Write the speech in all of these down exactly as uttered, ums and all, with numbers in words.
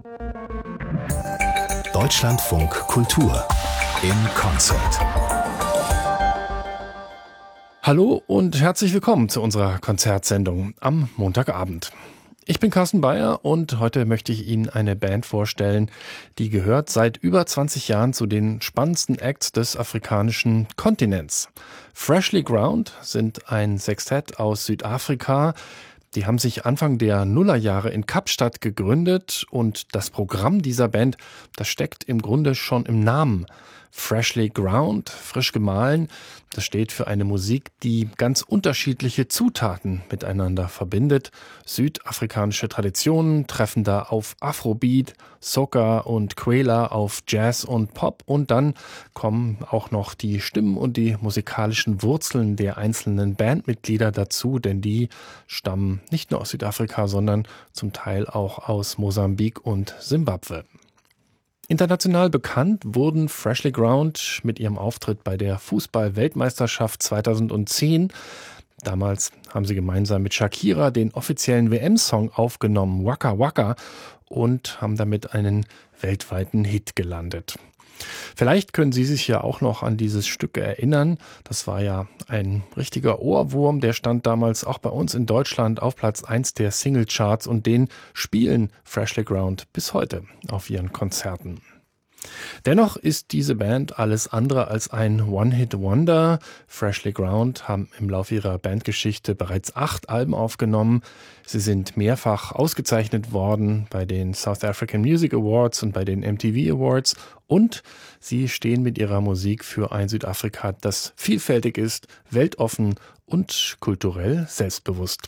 Deutschlandfunk Kultur in Konzert. Hallo und herzlich willkommen zu unserer Konzertsendung am Montagabend. Ich bin Carsten Beyer und heute möchte ich Ihnen eine Band vorstellen, die gehört seit über zwanzig Jahren zu den spannendsten Acts des afrikanischen Kontinents. Freshly Ground sind ein Sextett aus Südafrika. Die haben sich Anfang der Nullerjahre in Kapstadt gegründet und das Programm dieser Band, das steckt im Grunde schon im Namen. Freshly Ground, frisch gemahlen, das steht für eine Musik, die ganz unterschiedliche Zutaten miteinander verbindet. Südafrikanische Traditionen treffen da auf Afrobeat, Soca und Kwela, auf Jazz und Pop und dann kommen auch noch die Stimmen und die musikalischen Wurzeln der einzelnen Bandmitglieder dazu, denn die stammen nicht nur aus Südafrika, sondern zum Teil auch aus Mosambik und Simbabwe. International bekannt wurden Freshly Ground mit ihrem Auftritt bei der Fußball-Weltmeisterschaft zweitausendzehn. Damals haben sie gemeinsam mit Shakira den offiziellen W M-Song aufgenommen, Waka Waka, und haben damit einen weltweiten Hit gelandet. Vielleicht können Sie sich ja auch noch an dieses Stück erinnern. Das war ja ein richtiger Ohrwurm, der stand damals auch bei uns in Deutschland auf Platz eins der Singlecharts und den spielen Freshly Ground bis heute auf ihren Konzerten. Dennoch ist diese Band alles andere als ein One-Hit-Wonder. Freshly Ground haben im Laufe ihrer Bandgeschichte bereits acht Alben aufgenommen. Sie sind mehrfach ausgezeichnet worden bei den South African Music Awards und bei den M T V Awards. Und sie stehen mit ihrer Musik für ein Südafrika, das vielfältig ist, weltoffen und kulturell selbstbewusst.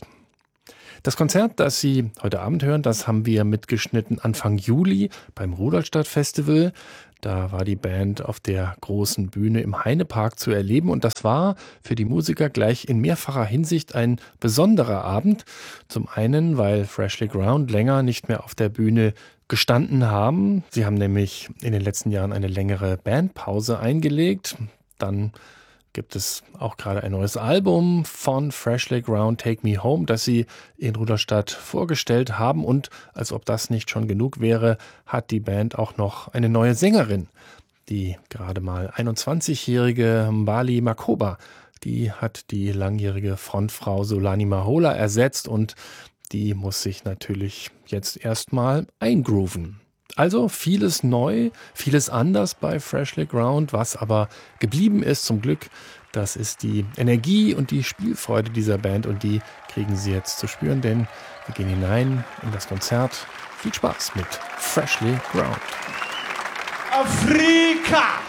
Das Konzert, das Sie heute Abend hören, das haben wir mitgeschnitten Anfang Juli beim Rudolstadt Festival. Da war die Band auf der großen Bühne im Heinepark zu erleben und das war für die Musiker gleich in mehrfacher Hinsicht ein besonderer Abend. Zum einen, weil Freshly Ground länger nicht mehr auf der Bühne gestanden haben. Sie haben nämlich in den letzten Jahren eine längere Bandpause eingelegt. Dann gibt es auch gerade ein neues Album von Freshly Ground, Take Me Home, das sie in Rudolstadt vorgestellt haben. Und als ob das nicht schon genug wäre, hat die Band auch noch eine neue Sängerin. Die gerade mal einundzwanzigjährige Mbali Makhoba, die hat die langjährige Frontfrau Solani Mahola ersetzt und die muss sich natürlich jetzt erstmal eingrooven. Also vieles neu, vieles anders bei Freshly Ground, was aber geblieben ist zum Glück, das ist die Energie und die Spielfreude dieser Band und die kriegen Sie jetzt zu spüren, denn wir gehen hinein in das Konzert. Viel Spaß mit Freshly Ground. Afrika!